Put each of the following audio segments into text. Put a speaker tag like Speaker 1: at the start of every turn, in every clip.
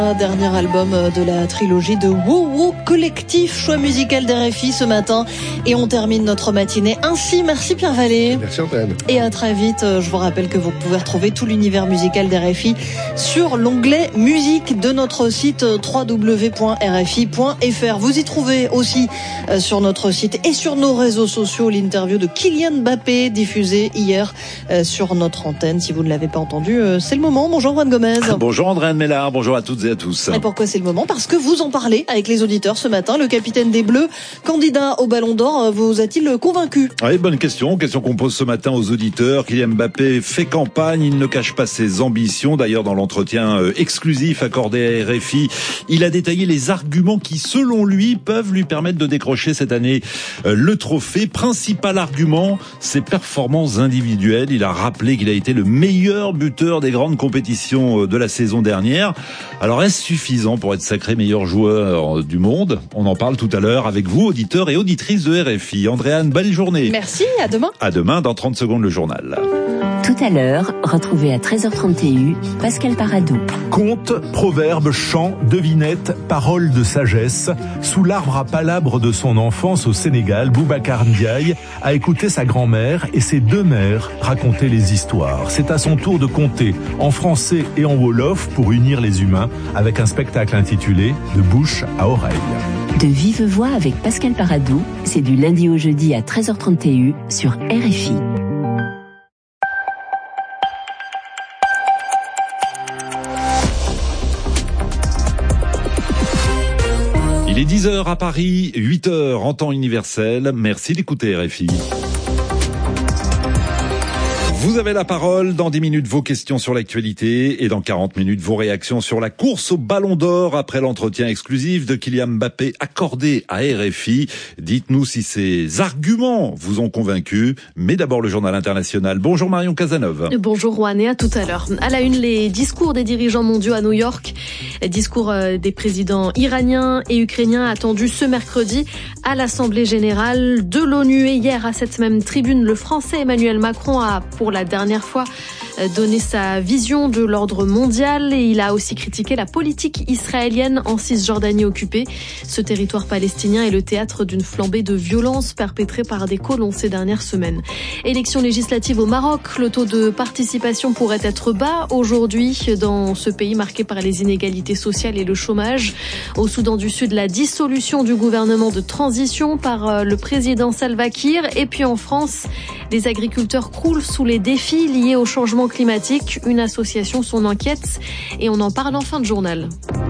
Speaker 1: Un dernier album de la trilogie de Wow Collectif, choix musical d'RFI ce matin. Et on termine notre matinée ainsi. Merci Pierre Vallée.
Speaker 2: Merci Antoine.
Speaker 1: Et à très vite. Je vous rappelle que vous pouvez retrouver tout l'univers musical d'RFI sur l'onglet musique de notre site www.rfi.fr. Vous y trouvez aussi sur notre site et sur nos réseaux sociaux l'interview de Kylian Mbappé diffusée hier sur notre antenne. Si vous ne l'avez pas entendu, c'est le moment. Bonjour Juan Gomez.
Speaker 3: Bonjour Andréane Mélard, bonjour à toutes et à tous.
Speaker 1: Et pourquoi c'est le moment? Parce que vous en parlez avec les auditeurs ce matin. Le capitaine des Bleus, candidat au Ballon d'Or, vous a-t-il convaincu?
Speaker 3: Oui, bonne question. Question qu'on pose ce matin aux auditeurs. Kylian Mbappé fait campagne, il ne cache pas ses ambitions. D'ailleurs, dans l'entretien exclusif accordé à RFI, il a détaillé les arguments qui, selon lui, peuvent lui permettre de décrocher cette année le trophée. Principal argument, ses performances individuelles. Il a rappelé qu'il a été le meilleur buteur des grandes compétitions de la saison dernière. Alors, est-ce suffisant pour être sacré meilleur joueur du monde? On en parle tout à l'heure avec vous, auditeurs et auditrices de RFI. Andréane, belle journée.
Speaker 1: Merci, à demain.
Speaker 3: À demain, dans 30 secondes, le journal.
Speaker 4: Tout à l'heure, retrouvez à 13h30 TU Pascal Paradou.
Speaker 5: Contes, proverbes, chants, devinettes, paroles de sagesse. Sous l'arbre à palabres de son enfance au Sénégal, Boubacar Ndiaye a écouté sa grand-mère et ses deux mères raconter les histoires. C'est à son tour de conter en français et en wolof pour unir les humains avec un spectacle intitulé De bouche à oreille.
Speaker 4: De vive voix avec Pascal Paradou, c'est du lundi au jeudi à 13h30 TU sur RFI.
Speaker 3: Il est 10h à Paris, 8h en temps universel. Merci d'écouter RFI. Vous avez la parole. Dans 10 minutes, vos questions sur l'actualité et dans 40 minutes, vos réactions sur la course au Ballon d'Or après l'entretien exclusif de Kylian Mbappé accordé à RFI. Dites-nous si ces arguments vous ont convaincu. Mais d'abord, le journal international. Bonjour Marion Cazeneuve.
Speaker 6: Bonjour Juan et à tout à l'heure. À la une, les discours des dirigeants mondiaux à New York. Discours des présidents iraniens et ukrainiens attendus ce mercredi à l'Assemblée générale de l'ONU. Et hier, à cette même tribune, le Français Emmanuel Macron a, pour la dernière fois, donné sa vision de l'ordre mondial et il a aussi critiqué la politique israélienne en Cisjordanie occupée. Ce territoire palestinien est le théâtre d'une flambée de violence perpétrée par des colons ces dernières semaines. Élections législatives au Maroc, le taux de participation pourrait être bas aujourd'hui dans ce pays marqué par les inégalités sociales et le chômage. Au Soudan du Sud, la dissolution du gouvernement de transition par le président Salva Kiir. Et puis en France, les agriculteurs croulent sous les défis liés au changement climatique. Une association s'en inquiète et on en parle en fin de journal.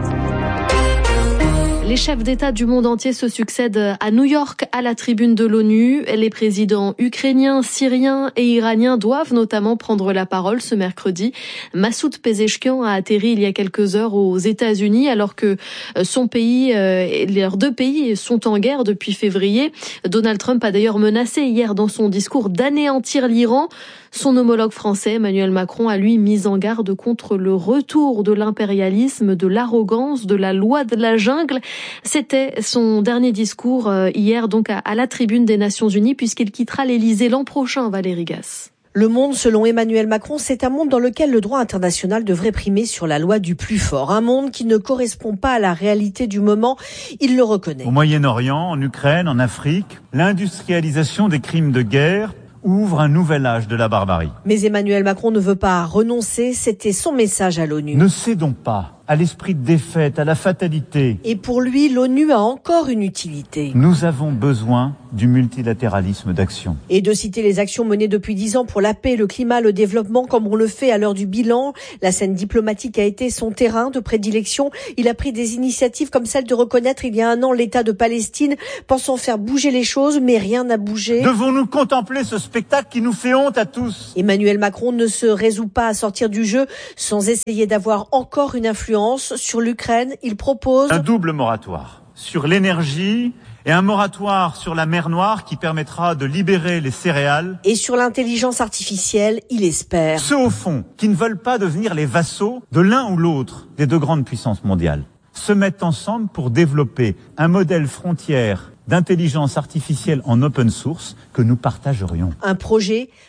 Speaker 6: Les chefs d'État du monde entier se succèdent à New York, à la tribune de l'ONU. Les présidents ukrainiens, syriens et iraniens doivent notamment prendre la parole ce mercredi. Massoud Pezeshkian a atterri il y a quelques heures aux États-Unis alors que son pays, leurs deux pays sont en guerre depuis février. Donald Trump a d'ailleurs menacé hier dans son discours d'anéantir l'Iran. Son homologue français, Emmanuel Macron, a lui mis en garde contre le retour de l'impérialisme, de l'arrogance, de la loi de la jungle. C'était son dernier discours hier donc à la tribune des Nations Unies puisqu'il quittera l'Élysée l'an prochain, Valérie Gasse.
Speaker 7: Le monde, selon Emmanuel Macron, c'est un monde dans lequel le droit international devrait primer sur la loi du plus fort. Un monde qui ne correspond pas à la réalité du moment, il le reconnaît.
Speaker 8: Au Moyen-Orient, en Ukraine, en Afrique, l'industrialisation des crimes de guerre ouvre un nouvel âge de la barbarie.
Speaker 7: Mais Emmanuel Macron ne veut pas renoncer, c'était son message à l'ONU.
Speaker 8: Ne cédons pas à l'esprit de défaite, à la fatalité.
Speaker 7: Et pour lui, l'ONU a encore une utilité.
Speaker 8: Nous avons besoin du multilatéralisme d'action.
Speaker 7: Et de citer les actions menées depuis 10 ans pour la paix, le climat, le développement, comme on le fait à l'heure du bilan. La scène diplomatique a été son terrain de prédilection. Il a pris des initiatives comme celle de reconnaître il y a 1 an l'État de Palestine, pensant faire bouger les choses, mais rien n'a bougé.
Speaker 8: Devons-nous contempler ce spectacle qui nous fait honte à tous?
Speaker 7: Emmanuel Macron ne se résout pas à sortir du jeu sans essayer d'avoir encore une influence. Sur l'Ukraine, il propose
Speaker 8: un double moratoire sur l'énergie et un moratoire sur la mer Noire qui permettra de libérer les céréales.
Speaker 7: Et sur l'intelligence artificielle, il espère.
Speaker 8: Ceux au fond qui ne veulent pas devenir les vassaux de l'un ou l'autre des deux grandes puissances mondiales se mettent ensemble pour développer un modèle frontière d'intelligence artificielle en open source que nous partagerions.
Speaker 7: Un projet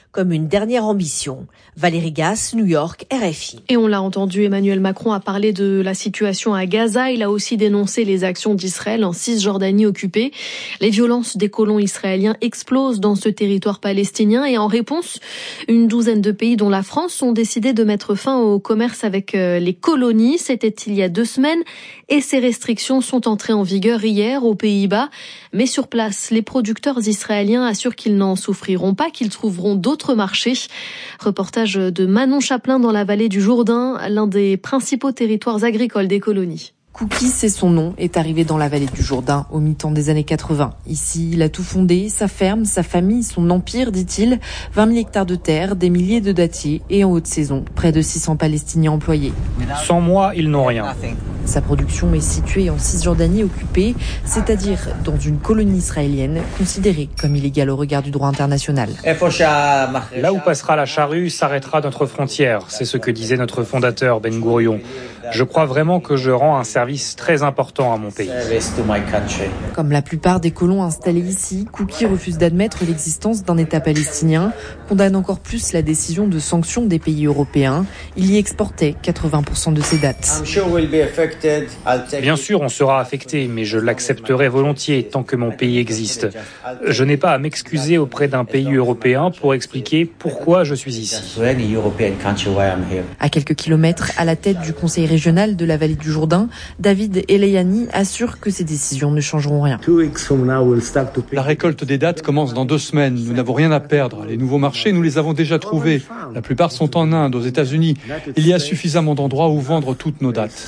Speaker 7: comme une dernière ambition. Valérie Gasse, New York, RFI.
Speaker 6: Et on l'a entendu, Emmanuel Macron a parlé de la situation à Gaza. Il a aussi dénoncé les actions d'Israël en Cisjordanie occupée. Les violences des colons israéliens explosent dans ce territoire palestinien et en réponse, une douzaine de pays dont la France ont décidé de mettre fin au commerce avec les colonies. C'était il y a 2 semaines et ces restrictions sont entrées en vigueur hier aux Pays-Bas. Mais sur place, les producteurs israéliens assurent qu'ils n'en souffriront pas, qu'ils trouveront d'autres marchés. Reportage de Manon Chaplin dans la vallée du Jourdain, l'un des principaux territoires agricoles des colonies.
Speaker 2: Cookie, c'est son nom, est arrivé dans la vallée du Jourdain au mi-temps des années 80. Ici, il a tout fondé, sa ferme, sa famille, son empire, dit-il. 20 000 hectares de terre, des milliers de dattiers et en haute saison, près de 600 Palestiniens employés.
Speaker 9: Sans moi, ils n'ont rien.
Speaker 2: Sa production est située en Cisjordanie occupée, c'est-à-dire dans une colonie israélienne considérée comme illégale au regard du droit international.
Speaker 9: Là où passera la charrue, s'arrêtera notre frontière. C'est ce que disait notre fondateur Ben Gourion. Je crois vraiment que je rends un service très important à mon pays.
Speaker 2: Comme la plupart des colons installés ici, Cookie refuse d'admettre l'existence d'un État palestinien, condamne encore plus la décision de sanction des pays européens. Il y exportait 80% de ses dattes.
Speaker 9: Bien sûr, on sera affecté, mais je l'accepterai volontiers tant que mon pays existe. Je n'ai pas à m'excuser auprès d'un pays européen pour expliquer pourquoi je suis ici.
Speaker 2: À quelques kilomètres, à la tête du conseil régional de la vallée du Jourdain, David Eleyani assure que ces décisions ne changeront rien.
Speaker 10: La récolte des dattes commence dans 2 semaines. Nous n'avons rien à perdre. Les nouveaux marchés, nous les avons déjà trouvés. La plupart sont en Inde, aux États-Unis. Il y a suffisamment d'endroits où vendre toutes nos dattes.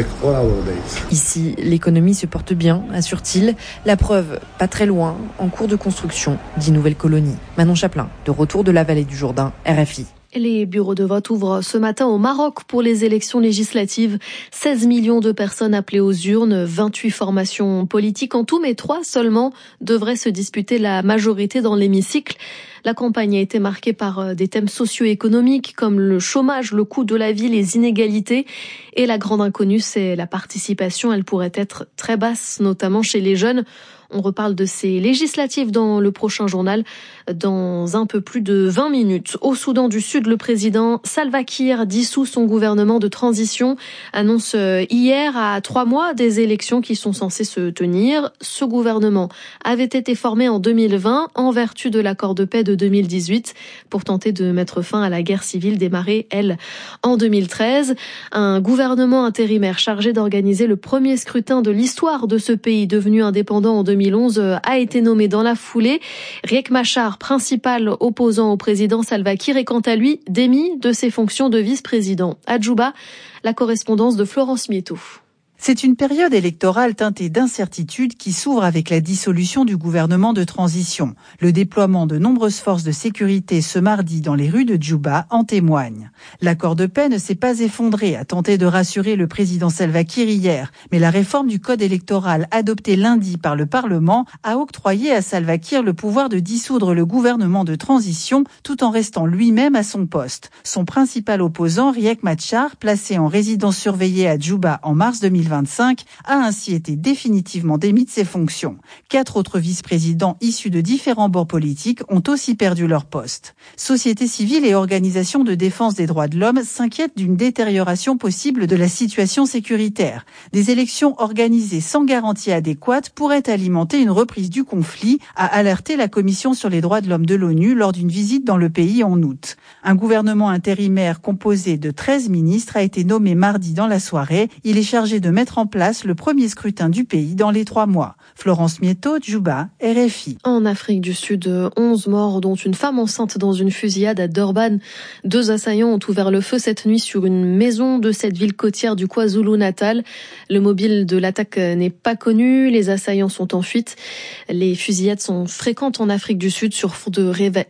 Speaker 2: Ici, l'économie se porte bien, assure-t-il. La preuve, pas très loin, en cours de construction, 10 nouvelles colonies. Manon Chaplin, de retour de la vallée du Jourdain, RFI.
Speaker 6: Les bureaux de vote ouvrent ce matin au Maroc pour les élections législatives. 16 millions de personnes appelées aux urnes, 28 formations politiques en tout, mais 3 seulement devraient se disputer la majorité dans l'hémicycle. La campagne a été marquée par des thèmes socio-économiques comme le chômage, le coût de la vie, les inégalités. Et la grande inconnue, c'est la participation. Elle pourrait être très basse, notamment chez les jeunes. On reparle de ces législatives dans le prochain journal dans un peu plus de 20 minutes. Au Soudan du Sud, le président Salva Kiir dissout son gouvernement de transition, annonce hier à 3 mois des élections qui sont censées se tenir. Ce gouvernement avait été formé en 2020 en vertu de l'accord de paix de 2018 pour tenter de mettre fin à la guerre civile démarrée, elle, en 2013. Un gouvernement intérimaire chargé d'organiser le premier scrutin de l'histoire de ce pays devenu indépendant en 2011 a été nommé dans la foulée. Riek Machar, principal opposant au président Salva Kiir, est quant à lui démis de ses fonctions de vice-président. À Djouba, la correspondance de Florence Mieto.
Speaker 11: C'est une période électorale teintée d'incertitude qui s'ouvre avec la dissolution du gouvernement de transition. Le déploiement de nombreuses forces de sécurité ce mardi dans les rues de Djouba en témoigne. L'accord de paix ne s'est pas effondré, a tenté de rassurer le président Salva Kiir hier, mais la réforme du code électoral adoptée lundi par le Parlement a octroyé à Salva Kiir le pouvoir de dissoudre le gouvernement de transition tout en restant lui-même à son poste. Son principal opposant, Riek Machar, placé en résidence surveillée à Djouba en mars 2025, a ainsi été définitivement démis de ses fonctions. 4 autres vice-présidents issus de différents bords politiques ont aussi perdu leur poste. Société civile et organisations de défense des droits de l'homme s'inquiètent d'une détérioration possible de la situation sécuritaire. Des élections organisées sans garantie adéquate pourraient alimenter une reprise du conflit, a alerté la Commission sur les droits de l'homme de l'ONU lors d'une visite dans le pays en août. Un gouvernement intérimaire composé de 13 ministres a été nommé mardi dans la soirée. Il est chargé de mettre en place le premier scrutin du pays dans les 3 mois. Florence Mieto, Djouba, RFI.
Speaker 6: En Afrique du Sud, 11 morts, dont une femme enceinte dans une fusillade à Durban. 2 assaillants ont ouvert le feu cette nuit sur une maison de cette ville côtière du KwaZulu-Natal. Le mobile de l'attaque n'est pas connu. Les assaillants sont en fuite. Les fusillades sont fréquentes en Afrique du Sud sur fond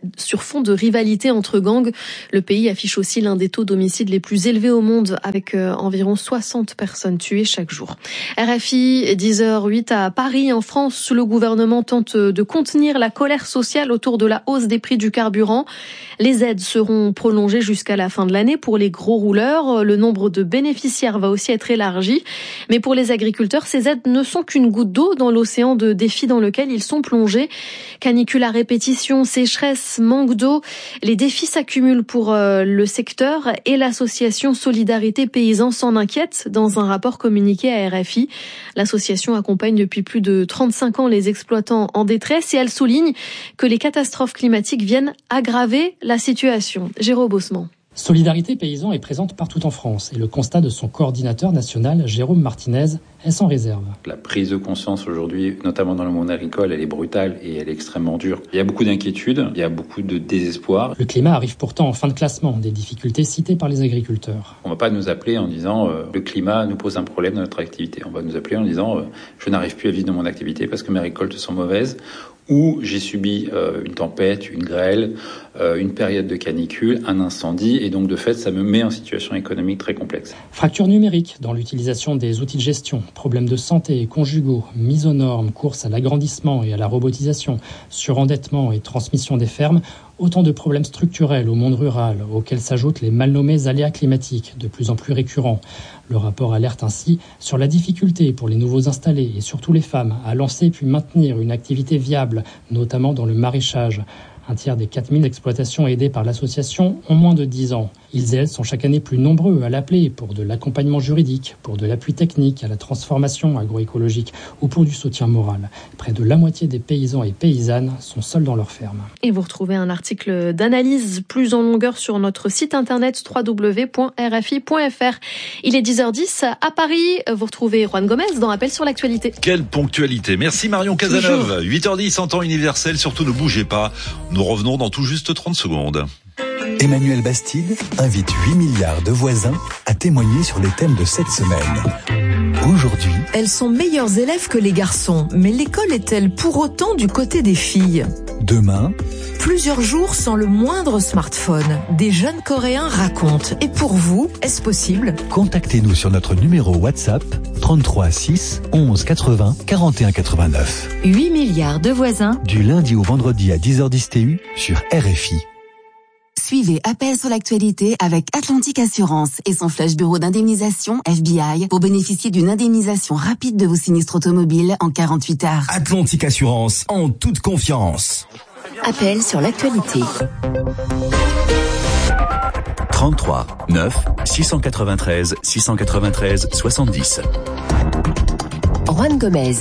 Speaker 6: de rivalité entre gangs. Le pays affiche aussi l'un des taux d'homicide les plus élevés au monde, avec environ 60 personnes tuées chaque chaque jour. RFI, 10h08 à Paris, en France, le gouvernement tente de contenir la colère sociale autour de la hausse des prix du carburant. Les aides seront prolongées jusqu'à la fin de l'année pour les gros rouleurs. Le nombre de bénéficiaires va aussi être élargi. Mais pour les agriculteurs, ces aides ne sont qu'une goutte d'eau dans l'océan de défis dans lequel ils sont plongés. Canicule à répétition, sécheresse, manque d'eau. Les défis s'accumulent pour le secteur et l'association Solidarité Paysans s'en inquiète dans un rapport communiqué à RFI. L'association accompagne depuis plus de 35 ans les exploitants en détresse et elle souligne que les catastrophes climatiques viennent aggraver la situation. Jérôme Bosman.
Speaker 12: Solidarité Paysans est présente partout en France et le constat de son coordinateur national, Jérôme Martinez, est sans réserve.
Speaker 13: La prise de conscience aujourd'hui, notamment dans le monde agricole, elle est brutale et elle est extrêmement dure. Il y a beaucoup d'inquiétudes, il y a beaucoup de désespoir.
Speaker 12: Le climat arrive pourtant en fin de classement, des difficultés citées par les agriculteurs.
Speaker 13: On ne va pas nous appeler en disant le climat nous pose un problème dans notre activité. On va nous appeler en disant je n'arrive plus à vivre dans mon activité parce que mes récoltes sont mauvaises. Ou j'ai subi une tempête, une grêle, une période de canicule, un incendie, et donc de fait, ça me met en situation économique très complexe.
Speaker 12: Fracture numérique dans l'utilisation des outils de gestion, problèmes de santé conjugaux, mise aux normes, course à l'agrandissement et à la robotisation, surendettement et transmission des fermes, autant de problèmes structurels au monde rural, auxquels s'ajoutent les mal nommés aléas climatiques, de plus en plus récurrents. Le rapport alerte ainsi sur la difficulté pour les nouveaux installés et surtout les femmes à lancer puis maintenir une activité viable, notamment dans le maraîchage. Un tiers des 4000 exploitations aidées par l'association ont moins de 10 ans. Ils et elles sont chaque année plus nombreux à l'appeler pour de l'accompagnement juridique, pour de l'appui technique à la transformation agroécologique ou pour du soutien moral. Près de la moitié des paysans et paysannes sont seuls dans leur ferme.
Speaker 6: Et vous retrouvez un article d'analyse plus en longueur sur notre site internet www.rfi.fr. Il est 10h10 à Paris. Vous retrouvez Juan Gomez dans Appel sur l'actualité.
Speaker 3: Quelle ponctualité. Merci Marion Cazeneuve. 8h10 en temps universel. Surtout ne bougez pas. Nous revenons dans tout juste 30 secondes.
Speaker 14: Emmanuel Bastide invite 8 milliards de voisins à témoigner sur les thèmes de cette semaine. Aujourd'hui,
Speaker 15: elles sont meilleures élèves que les garçons, mais l'école est-elle pour autant du côté des filles ?
Speaker 14: Demain,
Speaker 15: plusieurs jours sans le moindre smartphone. Des jeunes Coréens racontent. Et pour vous, est-ce possible ?
Speaker 14: Contactez-nous sur notre numéro WhatsApp 33 6 11 80 41 89.
Speaker 15: 8 milliards de voisins.
Speaker 14: Du lundi au vendredi à 10h10 TU sur RFI.
Speaker 16: Suivez Appel sur l'actualité avec Atlantique Assurance et son flash bureau d'indemnisation FBI pour bénéficier d'une indemnisation rapide de vos sinistres automobiles en 48 heures.
Speaker 17: Atlantique Assurance, en toute confiance.
Speaker 4: Appel sur l'actualité.
Speaker 17: 33 9 693 693 70.
Speaker 4: Juan Gomez.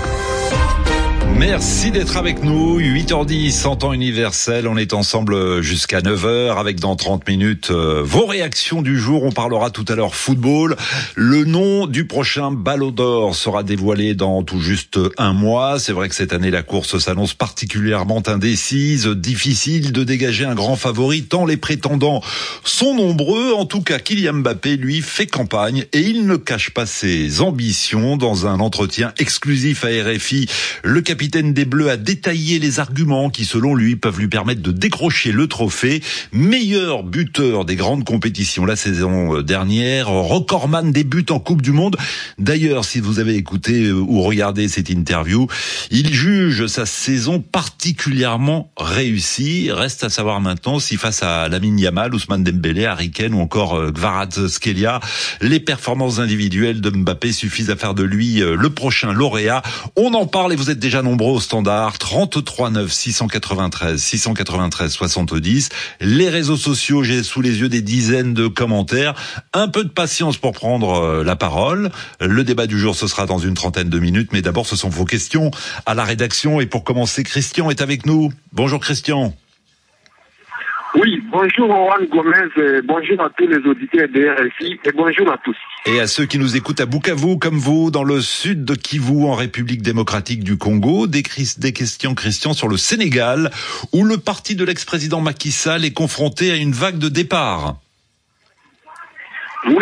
Speaker 3: Merci d'être avec nous. 8h10 en temps universel. On est ensemble jusqu'à 9h avec dans 30 minutes vos réactions du jour. On parlera tout à l'heure football. Le nom du prochain Ballon d'Or sera dévoilé dans tout juste un mois. C'est vrai que cette année, la course s'annonce particulièrement indécise. Difficile de dégager un grand favori tant les prétendants sont nombreux. En tout cas, Kylian Mbappé, lui, fait campagne et il ne cache pas ses ambitions. Dans un entretien exclusif à RFI, le capitaine des Bleus a détaillé les arguments qui, selon lui, peuvent lui permettre de décrocher le trophée. Meilleur buteur des grandes compétitions la saison dernière, recordman des buts en Coupe du Monde. D'ailleurs, si vous avez écouté ou regardé cette interview, il juge sa saison particulièrement réussie. Reste à savoir maintenant si face à Lamine Yamal, Ousmane Dembélé, Harry Kane ou encore Kvaratskhelia, les performances individuelles de Mbappé suffisent à faire de lui le prochain lauréat. On en parle et vous êtes déjà nombreux au standard 33 9 693 693 70. Les réseaux sociaux, j'ai sous les yeux des dizaines de commentaires. Un peu de patience pour prendre la parole. Le débat du jour, ce sera dans une trentaine de minutes, mais d'abord ce sont vos questions à la rédaction. Et pour commencer, Christian est avec nous. Bonjour Christian.
Speaker 18: Oui, bonjour Juan Gomez, bonjour à tous les auditeurs de RFI et bonjour à tous.
Speaker 3: Et à ceux qui nous écoutent à Bukavu, comme vous, dans le sud de Kivu, en République démocratique du Congo. Des questions, Christian, sur le Sénégal, où le parti de l'ex-président Macky Sall est confronté à une vague de départ.
Speaker 18: Oui, c'est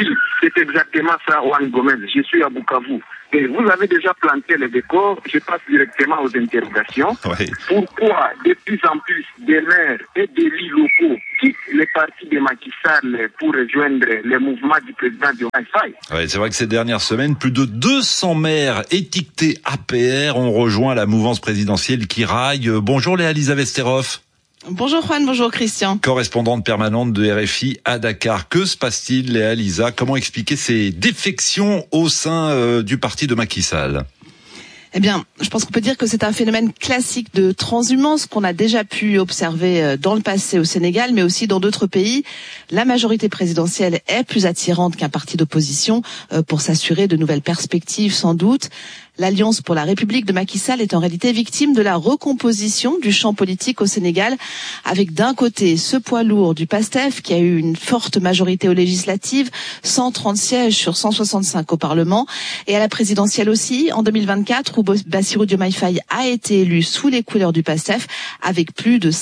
Speaker 18: c'est exactement ça, Juan Gomez. Je suis à Bukavu. Et vous avez déjà planté les décors. Je passe directement aux interrogations.
Speaker 3: Oui.
Speaker 18: Pourquoi de plus en plus des maires et d'élus locaux quittent les partis de Macky Sall pour rejoindre les mouvements du président Diomaye Faye?
Speaker 3: Ouais, c'est vrai que ces dernières semaines, plus de 200 maires étiquetés APR ont rejoint la mouvance présidentielle qui raille. Bonjour Léa-Lisa Vesterhoff.
Speaker 19: Bonjour Juan, bonjour Christian.
Speaker 3: Correspondante permanente de RFI à Dakar. Que se passe-t-il, Léa-Lisa? Comment expliquer ces défections au sein du parti de Macky Sall?
Speaker 19: Eh bien, je pense qu'on peut dire que c'est un phénomène classique de transhumance qu'on a déjà pu observer dans le passé au Sénégal, mais aussi dans d'autres pays. La majorité présidentielle est plus attirante qu'un parti d'opposition pour s'assurer de nouvelles perspectives, sans doute. L'Alliance pour la République de Macky Sall est en réalité victime de la recomposition du champ politique au Sénégal, avec d'un côté ce poids lourd du PASTEF qui a eu une forte majorité aux législatives, 130 sièges sur 165 au Parlement, et à la présidentielle aussi, en 2024, où Bassirou Diomaye Faye a été élu sous les couleurs du PASTEF, avec plus de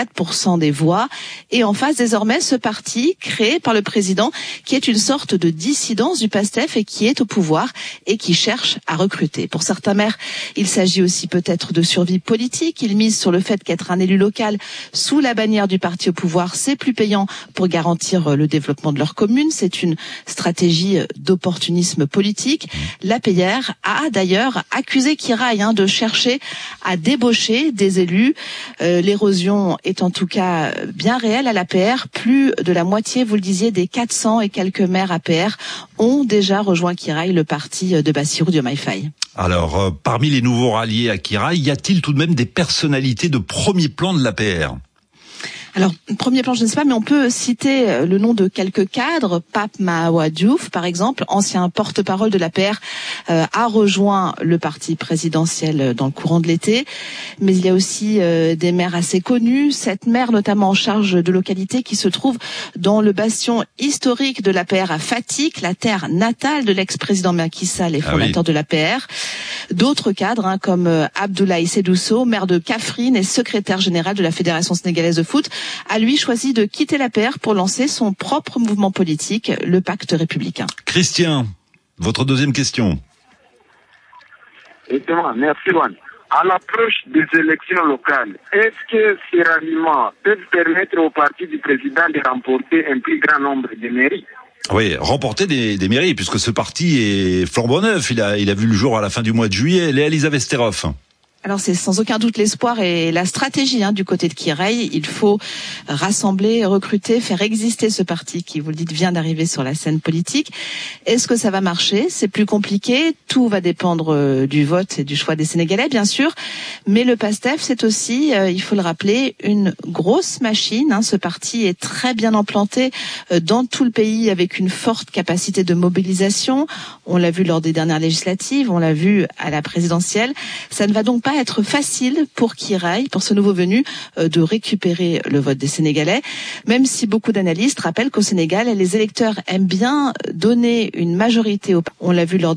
Speaker 19: 54% des voix. Et en face désormais ce parti créé par le président, qui est une sorte de dissidence du PASTEF et qui est au pouvoir et qui cherche à recruter. Pour certains maires, il s'agit aussi peut-être de survie politique. Ils misent sur le fait qu'être un élu local sous la bannière du parti au pouvoir, c'est plus payant pour garantir le développement de leur commune. C'est une stratégie d'opportunisme politique. L'APR a d'ailleurs accusé Kiraï de chercher à débaucher des élus. L'érosion est en tout cas bien réelle à l'APR. Plus de la moitié, vous le disiez, des 400 et quelques maires APR ont déjà rejoint Kiraï, le parti de Bassirou Diomaye Faye.
Speaker 3: Alors, parmi les nouveaux ralliés à Kiraï, y a-t-il tout de même des personnalités de premier plan de l'APR?
Speaker 19: Alors, premier plan, je ne sais pas, mais on peut citer le nom de quelques cadres. Pape Mahawa Diouf, par exemple, ancien porte-parole de l'APR, a rejoint le parti présidentiel dans le courant de l'été. Mais il y a aussi des maires assez connus, 7 maires notamment en charge de localités qui se trouvent dans le bastion historique de l'APR à Fatick, la terre natale de l'ex-président Macky Sall et fondateur de l'APR. D'autres cadres, comme Abdoulaye Sedousso, maire de Kaffrine et secrétaire général de la Fédération sénégalaise de foot, a lui choisi de quitter l'APR pour lancer son propre mouvement politique, le Pacte républicain.
Speaker 3: Christian, votre deuxième question.
Speaker 18: Merci Juan. À l'approche des élections locales, est-ce que ces ralliements peuvent permettre au parti du président de remporter un plus grand nombre de mairies?
Speaker 3: Oui, remporter des mairies, puisque ce parti est flambant neuf. Il a vu le jour à la fin du mois de juillet. Léa-Lisa Vesterhoff.
Speaker 19: Alors c'est sans aucun doute l'espoir et la stratégie du côté de Kiraï. Il faut rassembler, recruter, faire exister ce parti qui, vous le dites, vient d'arriver sur la scène politique. Est-ce que ça va marcher? C'est plus compliqué. Tout va dépendre du vote et du choix des Sénégalais, bien sûr. Mais le PASTEF, c'est aussi, il faut le rappeler, une grosse machine. Ce parti est très bien implanté dans tout le pays avec une forte capacité de mobilisation. On l'a vu lors des dernières législatives, on l'a vu à la présidentielle. Ça ne va donc pas être facile pour Kiraï, pour ce nouveau venu, de récupérer le vote des Sénégalais, même si beaucoup d'analystes rappellent qu'au Sénégal, les électeurs aiment bien donner une majorité on l'a vu lors